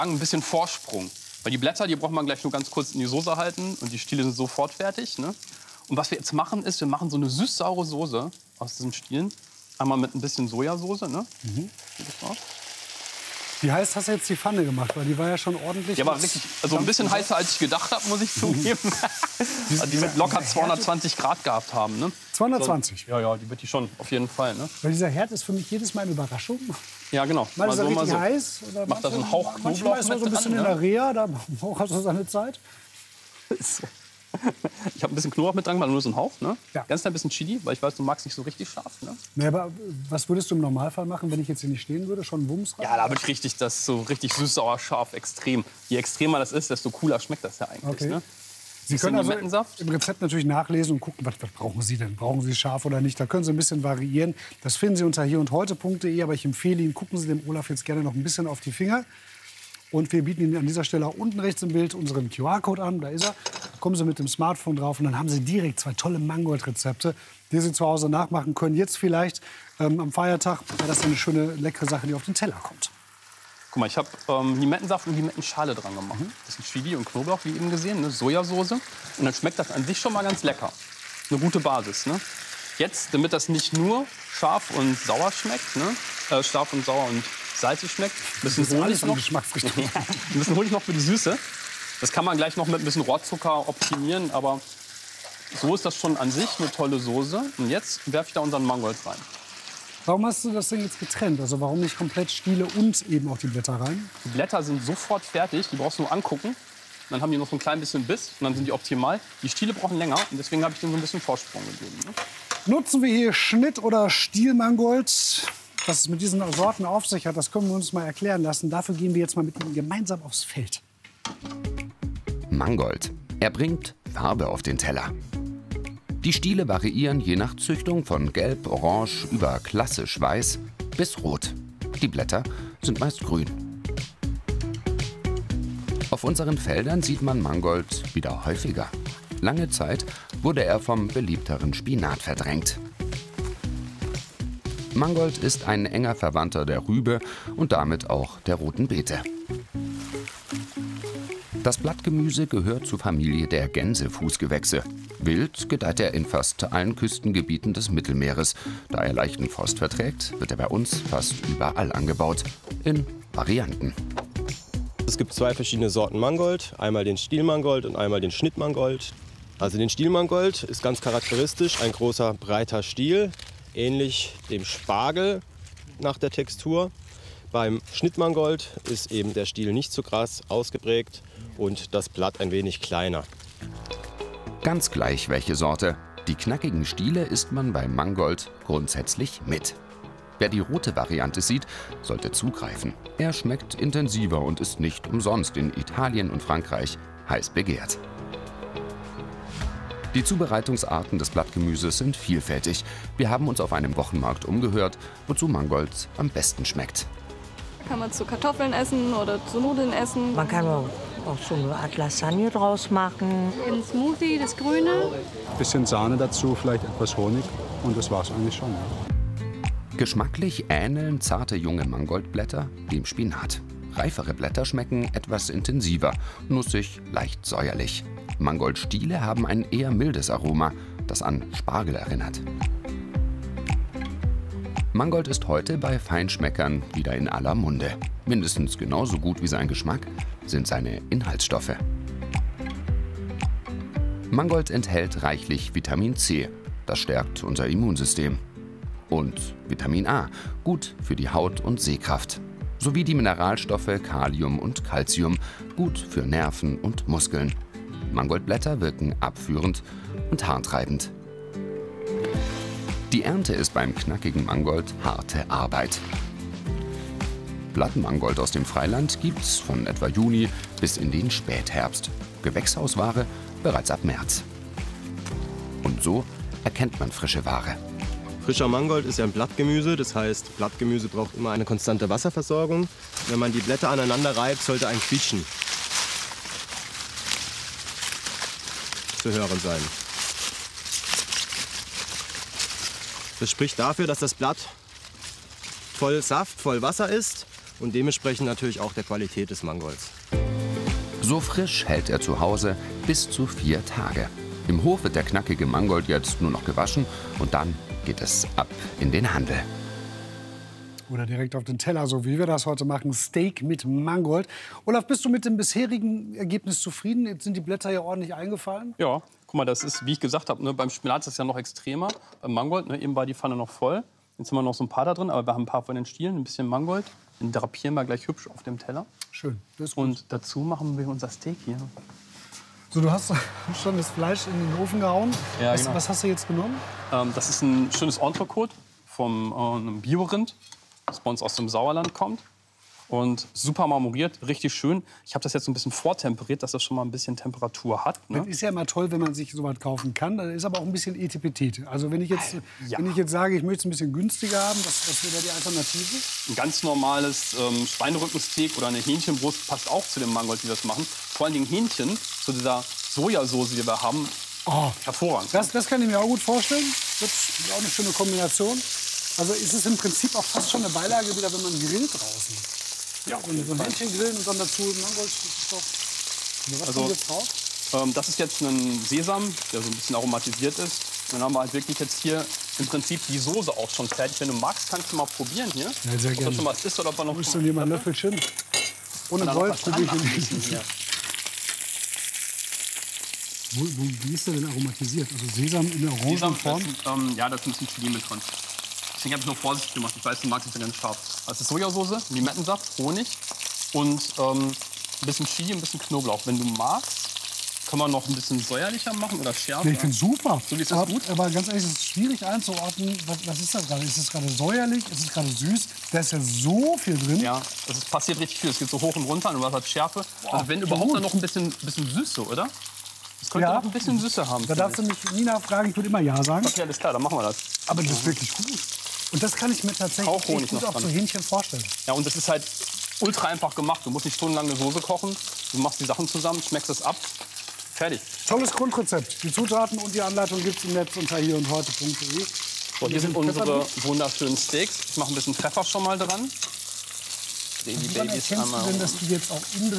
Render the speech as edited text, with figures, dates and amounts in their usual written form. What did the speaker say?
Ein bisschen Vorsprung. Weil die Blätter, die braucht man gleich nur ganz kurz in die Soße halten und die Stiele sind sofort fertig. Ne? Und was wir jetzt machen, ist, wir machen so eine süß-saure Soße aus diesen Stielen. Einmal mit ein bisschen Sojasauce. Ne? Wie heiß hast du jetzt die Pfanne gemacht? Weil die war ja schon ordentlich. Ja, war richtig, also ein bisschen heißer, als ich gedacht habe, muss ich zugeben. Also die wird locker 220 Grad gehabt haben. Ne? 220? Ja, ja, die wird die schon, auf jeden Fall. Ne? Weil dieser Herd ist für mich jedes Mal eine Überraschung. Ja, genau. Mal ist er richtig so. heiß. Oder macht da so einen Hauch Knoblauch manchmal ist er so ein bisschen in der Reha, da braucht er seine Zeit. Ich habe ein bisschen Knoblauch mit dran, weil nur so ein Hauch. Ne? Ja. Ganz ein bisschen Chili, weil ich weiß, du magst nicht so richtig scharf. Ne? Nee, aber was würdest du im Normalfall machen, wenn ich jetzt hier nicht stehen würde? Schon Wumms rein? Ja, da wird richtig das so richtig süß, sauer, scharf, extrem. Je extremer das ist, desto cooler schmeckt das ja eigentlich. Okay. Ne? Sie können also Limettensaft. im Rezept natürlich nachlesen und gucken, was brauchen Sie denn? Brauchen Sie scharf oder nicht? Da können Sie ein bisschen variieren. Das finden Sie unter hierundheute.de. Aber ich empfehle Ihnen, gucken Sie dem Olaf jetzt gerne noch ein bisschen auf die Finger. Und wir bieten Ihnen an dieser Stelle auch unten rechts im Bild unseren QR-Code an. Da ist er. Da kommen Sie mit dem Smartphone drauf und dann haben Sie direkt 2 tolle Mangold-Rezepte, die Sie zu Hause nachmachen können. Jetzt vielleicht am Feiertag wäre das eine schöne, leckere Sache, die auf den Teller kommt. Guck mal, ich habe Limettensaft und Limettenschale dran gemacht. Das sind Chili und Knoblauch, wie eben gesehen, ne? Sojasauce. Und dann schmeckt das an sich schon mal ganz lecker. Eine gute Basis. Ne? Jetzt, damit das nicht nur scharf und sauer schmeckt, ne? Scharf und sauer und salzig schmeckt, ein bisschen Honig noch. Ein bisschen Honig noch für die Süße. Das kann man gleich noch mit ein bisschen Rohrzucker optimieren, aber so ist das schon an sich eine tolle Soße. Und jetzt werfe ich da unseren Mangold rein. Warum hast du das Ding jetzt getrennt? Also warum nicht komplett Stiele und eben auch die Blätter rein? Die Blätter sind sofort fertig, die brauchst du nur angucken. Dann haben die noch so ein klein bisschen Biss und dann sind die optimal. Die Stiele brauchen länger und deswegen habe ich denen so ein bisschen Vorsprung gegeben. Ne? Nutzen wir hier Schnitt- oder Stielmangold? Was es mit diesen Sorten auf sich hat, das können wir uns mal erklären lassen. Dafür gehen wir jetzt mal mit Ihnen gemeinsam aufs Feld. Mangold. Er bringt Farbe auf den Teller. Die Stiele variieren je nach Züchtung von gelb, orange über klassisch weiß bis rot. Die Blätter sind meist grün. Auf unseren Feldern sieht man Mangold wieder häufiger. Lange Zeit wurde er vom beliebteren Spinat verdrängt. Mangold ist ein enger Verwandter der Rübe und damit auch der roten Beete. Das Blattgemüse gehört zur Familie der Gänsefußgewächse. Wild gedeiht er in fast allen Küstengebieten des Mittelmeeres. Da er leichten Frost verträgt, wird er bei uns fast überall angebaut. In Varianten. Es gibt 2 verschiedene Sorten Mangold. Einmal den Stielmangold und einmal den Schnittmangold. Also den Stielmangold ist ganz charakteristisch ein großer, breiter Stiel, ähnlich dem Spargel nach der Textur. Beim Schnittmangold ist eben der Stiel nicht so krass ausgeprägt und das Blatt ein wenig kleiner. Ganz gleich welche Sorte. Die knackigen Stiele isst man beim Mangold grundsätzlich mit. Wer die rote Variante sieht, sollte zugreifen. Er schmeckt intensiver und ist nicht umsonst in Italien und Frankreich heiß begehrt. Die Zubereitungsarten des Blattgemüses sind vielfältig. Wir haben uns auf einem Wochenmarkt umgehört, wozu Mangold am besten schmeckt. Kann man zu Kartoffeln essen oder zu Nudeln essen. Man kann auch so eine Art Lasagne draus machen. Ein Smoothie, das Grüne. Bisschen Sahne dazu, vielleicht etwas Honig und das war's eigentlich schon. Ja. Geschmacklich ähneln zarte junge Mangoldblätter dem Spinat. Reifere Blätter schmecken etwas intensiver, nussig, leicht säuerlich. Mangoldstiele haben ein eher mildes Aroma, das an Spargel erinnert. Mangold ist heute bei Feinschmeckern wieder in aller Munde. Mindestens genauso gut wie sein Geschmack sind seine Inhaltsstoffe. Mangold enthält reichlich Vitamin C. Das stärkt unser Immunsystem. Und Vitamin A, gut für die Haut und Sehkraft. Sowie die Mineralstoffe Kalium und Calcium, gut für Nerven und Muskeln. Mangoldblätter wirken abführend und haartreibend. Die Ernte ist beim knackigen Mangold harte Arbeit. Blattmangold aus dem Freiland gibt's von etwa Juni bis in den Spätherbst. Gewächshausware bereits ab März. Und so erkennt man frische Ware. Frischer Mangold ist ja ein Blattgemüse, das heißt, Blattgemüse braucht immer eine konstante Wasserversorgung. Wenn man die Blätter aneinander reibt, sollte ein Quietschen zu hören sein. Das spricht dafür, dass das Blatt voll Saft, voll Wasser ist und dementsprechend natürlich auch der Qualität des Mangolds. So frisch hält er zu Hause bis zu 4 Tage. Im Hof wird der knackige Mangold jetzt nur noch gewaschen und dann geht es ab in den Handel. Oder direkt auf den Teller, so wie wir das heute machen. Steak mit Mangold. Olaf, bist du mit dem bisherigen Ergebnis zufrieden? Jetzt sind die Blätter ja ordentlich eingefallen. Ja, guck mal, das ist, wie ich gesagt habe, ne, beim Spinat ist das ja noch extremer. Beim Mangold, ne, eben war die Pfanne noch voll. Jetzt haben wir noch so ein paar da drin, aber wir haben ein paar von den Stielen, ein bisschen Mangold. Den drapieren wir gleich hübsch auf dem Teller. Schön. Das ist gut. Und dazu machen wir unser Steak hier. So, du hast schon das Fleisch in den Ofen gehauen. Ja, genau. Was hast du jetzt genommen? Das ist ein schönes Entrecote vom einem Biorind, das bei uns aus dem Sauerland kommt. Und super marmoriert, richtig schön. Ich habe das jetzt so ein bisschen vortemperiert, dass das schon mal ein bisschen Temperatur hat. Ne? Das ist ja immer toll, wenn man sich so was kaufen kann. Das ist aber auch ein bisschen Etepetete. Also wenn ich jetzt sage, ich möchte es ein bisschen günstiger haben, was wäre die Alternative? Ein ganz normales Schweinerückensteak oder eine Hähnchenbrust passt auch zu dem Mangold, wie wir das machen. Vor allen Dingen Hähnchen zu dieser Sojasauce, die wir haben, hervorragend. Das kann ich mir auch gut vorstellen. Das ist auch eine schöne Kombination. Also ist es im Prinzip auch fast schon eine Beilage wieder, wenn man grillt draußen. Ja, so ein Hähnchen grillen und dann dazu Mangold. Das ist doch... Was kommt jetzt drauf? Das ist jetzt ein Sesam, der so ein bisschen aromatisiert ist. Und dann haben wir halt wirklich jetzt hier im Prinzip die Soße auch schon fertig. Wenn du magst, kannst du mal probieren hier. Ja, sehr ob gerne. das schon was ist oder ob wir noch... Wo ist denn hier mein Löffelchen? Ohne Wolf probiere ich ihn. Wie ist der denn aromatisiert? Also Sesam in der Orangenform? Ja, da ist ein bisschen Chili mit drin. Deswegen habe ich nur vorsichtig gemacht. Ich weiß, du magst es ja ganz scharf. Das ist Sojasauce, Limettensaft, Honig und ein bisschen Chili, ein bisschen Knoblauch. Wenn du magst, können wir noch ein bisschen säuerlicher machen oder schärfer. Nee, ich finde super. So ist das gut. Aber ganz ehrlich, es ist schwierig einzuordnen. Was ist das gerade? Ist es gerade säuerlich? Ist es gerade süß? Da ist ja so viel drin. Ja, es passiert richtig viel. Es geht so hoch und runter und was hat Schärfe. Also wenn überhaupt dann noch ein bisschen Süße, oder? Es könnte noch ein bisschen Süße haben. Da darfst du mich Nina fragen, ich würde immer Ja sagen. Okay, alles klar, dann machen wir das. Aber das ist wirklich gut. Und das kann ich mir tatsächlich auch Honig gut auch dran. zu Hähnchen vorstellen. Ja, und das ist halt ultra einfach gemacht. Du musst nicht stundenlang eine Soße kochen. Du machst die Sachen zusammen, schmeckst es ab. Fertig. Tolles Grundrezept. Die Zutaten und die Anleitung gibt es im Netz unter hierundheute.de. So, hier sind unsere wunderschönen Steaks. Ich mache ein bisschen Pfeffer schon mal dran. Die Woran Babys erkennst du einmal. denn, dass die jetzt auch innen drin